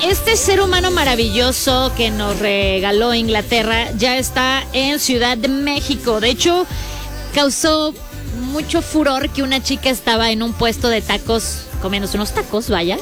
este ser humano maravilloso que nos regaló Inglaterra ya está en Ciudad de México. De hecho, causó mucho furor que una chica estaba en un puesto de tacos, comiéndose unos tacos, vaya,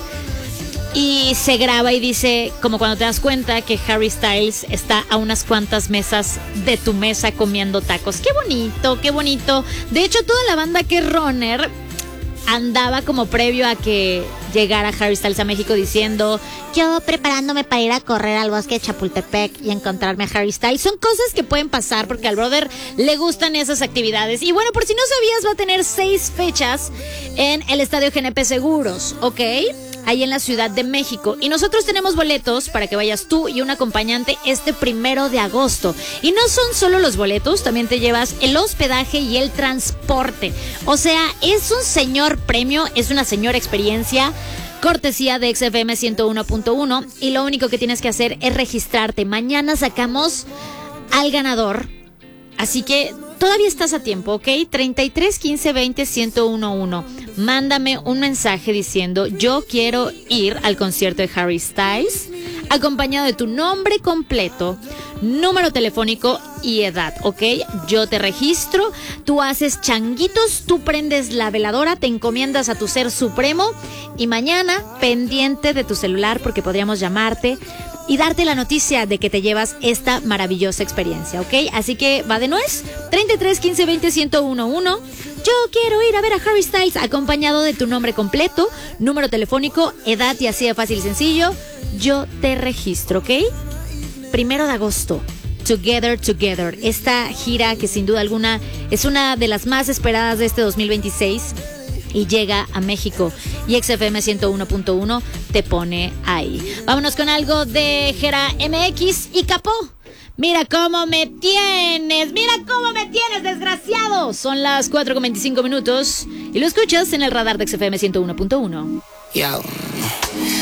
y se graba y dice, como cuando te das cuenta que Harry Styles está a unas cuantas mesas de tu mesa comiendo tacos. ¡Qué bonito, qué bonito! De hecho, toda la banda que es runner andaba como previo a que llegara Harry Styles a México diciendo: yo preparándome para ir a correr al bosque de Chapultepec y encontrarme a Harry Styles. Son cosas que pueden pasar porque al brother le gustan esas actividades. Y bueno, por si no sabías, va a tener 6 fechas en el Estadio GNP Seguros, ¿ok? Ahí en la Ciudad de México. Y nosotros tenemos boletos para que vayas tú y un acompañante este 1 de agosto. Y no son solo los boletos, también te llevas el hospedaje y el transporte. O sea, es un señor premio, es una señora experiencia, cortesía de XFM 101.1. Y lo único que tienes que hacer es registrarte. Mañana sacamos al ganador. Así que todavía estás a tiempo, ¿ok? 33 15 20 1011. Mándame un mensaje diciendo: yo quiero ir al concierto de Harry Styles, acompañado de tu nombre completo, número telefónico y edad, ¿ok? Yo te registro, tú haces changuitos, tú prendes la veladora, te encomiendas a tu ser supremo y mañana pendiente de tu celular porque podríamos llamarte y darte la noticia de que te llevas esta maravillosa experiencia, ¿ok? Así que va de nuez, 33 15 20 1011. Yo quiero ir a ver a Harry Styles, acompañado de tu nombre completo, número telefónico, edad y así de fácil y sencillo. Yo te registro, ¿ok? 1 de agosto, Together, Together. Esta gira que sin duda alguna es una de las más esperadas de este 2026 y llega a México. Y XFM 101.1 te pone ahí. Vámonos con algo de Jera MX y Capó. Mira cómo me tienes, desgraciado. Son las 4:25 y lo escuchas en el radar de XFM 101.1. Yo.